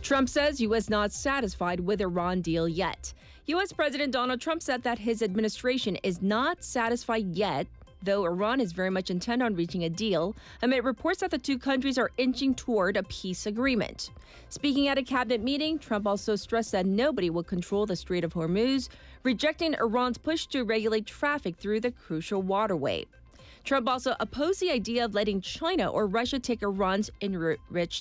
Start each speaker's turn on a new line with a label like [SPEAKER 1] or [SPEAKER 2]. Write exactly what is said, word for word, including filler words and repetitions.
[SPEAKER 1] Trump says U S not satisfied with Iran deal yet. U S. President Donald Trump said that his administration is not satisfied yet, though Iran is very much intent on reaching a deal, amid reports that the two countries are inching toward a peace agreement. Speaking at a cabinet meeting, Trump also stressed that nobody will control the Strait of Hormuz, rejecting Iran's push to regulate traffic through the crucial waterway. Trump also opposed the idea of letting China or Russia take Iran's enriched